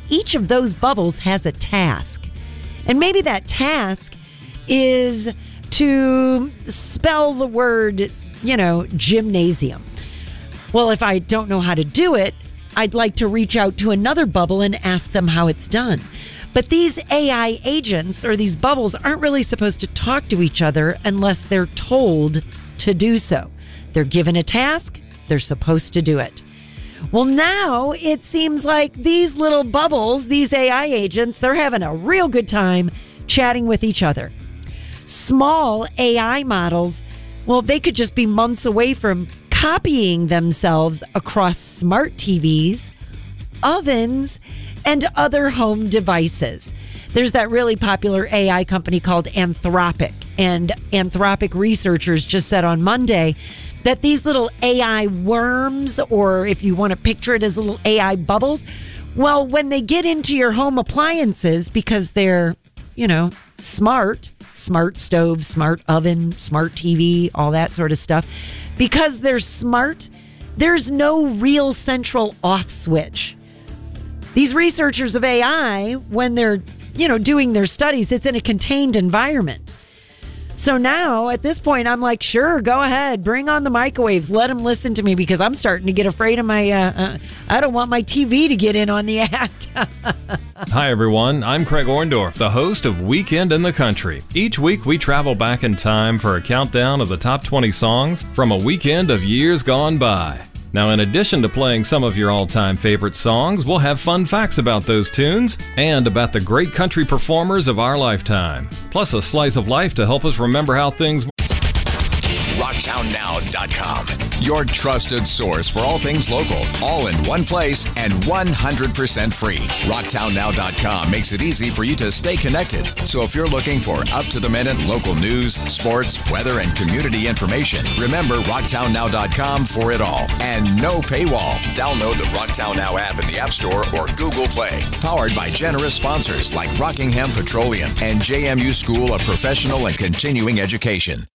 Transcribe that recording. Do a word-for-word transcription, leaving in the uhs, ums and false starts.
each of those bubbles has a task. And maybe that task is to spell the word, you know, gymnasium. Well, if I don't know how to do it, I'd like to reach out to another bubble and ask them how it's done. But these A I agents or these bubbles aren't really supposed to talk to each other unless they're told to do so. They're given a task, they're supposed to do it. Well, now it seems like these little bubbles, these A I agents, they're having a real good time chatting with each other. Small A I models, well, they could just be months away from copying themselves across smart T Vs, ovens, and other home devices. There's that really popular A I company called Anthropic, and Anthropic researchers just said on Monday that these little A I worms, or if you want to picture it as little A I bubbles, well, when they get into your home appliances, because they're, you know, smart, smart stove, smart oven, smart T V, all that sort of stuff, because they're smart, there's no real central off switch. These researchers of A I, when they're, you know, doing their studies, it's in a contained environment. So now, at this point, I'm like, sure, go ahead. Bring on the microwaves. Let them listen to me, because I'm starting to get afraid of my, uh, uh, I don't want my T V to get in on the act. Hi, everyone. I'm Craig Orndorff, the host of Weekend in the Country. Each week, we travel back in time for a countdown of the top twenty songs from a weekend of years gone by. Now, in addition to playing some of your all-time favorite songs, we'll have fun facts about those tunes and about the great country performers of our lifetime. Plus a slice of life to help us remember how things... rocktown now dot com, your trusted source for all things local, all in one place and one hundred percent free. rocktown now dot com makes it easy for you to stay connected. So if you're looking for up-to-the-minute local news, sports, weather, and community information, remember rocktown now dot com for it all. And no paywall. Download the Rocktown Now app in the App Store or Google Play. Powered by generous sponsors like Rockingham Petroleum and J M U School of Professional and Continuing Education.